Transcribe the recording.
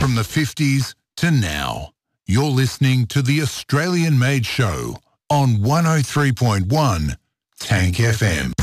From the 50s to now, you're listening to the Australian-made show on 103.1 Tank FM.